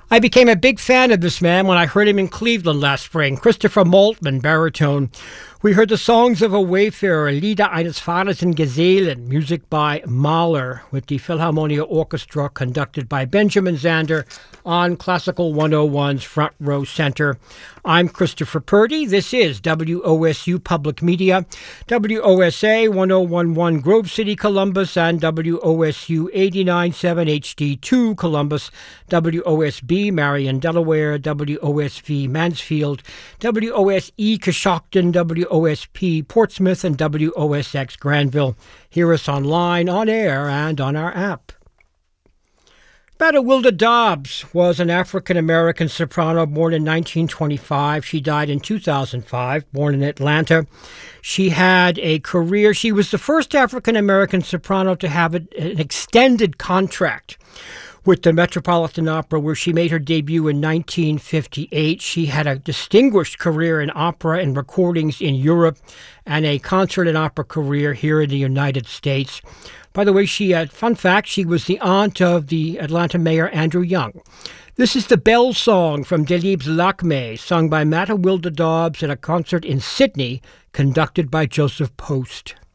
I became a big fan of this man when I heard him in Cleveland last spring. Christopher Maltman, baritone. We heard the songs of a wayfarer, Lieder eines Fahrers in Gesellen, music by Mahler, with the Philharmonia Orchestra conducted by Benjamin Zander on Classical 101's Front Row Center. I'm Christopher Purdy. This is WOSU Public Media, WOSA 1011 Grove City, Columbus, and WOSU 89.7 HD2 Columbus, WOSB Marion, Delaware, WOSV Mansfield, WOSE Coshocton, WOSP Portsmouth, and WOSX Granville. Hear us online, on air, and on our app. Wilda Dobbs was an African-American soprano born in 1925. She died in 2005, born in Atlanta. She had a career. She was the first African-American soprano to have an extended contract with the Metropolitan Opera, where she made her debut in 1958. She had a distinguished career in opera and recordings in Europe and a concert and opera career here in the United States. By the way, fun fact, she was the aunt of the Atlanta mayor, Andrew Young. This is the Bell Song from Delibes Lakme, sung by Wilda Dobbs at a concert in Sydney, conducted by Joseph Post.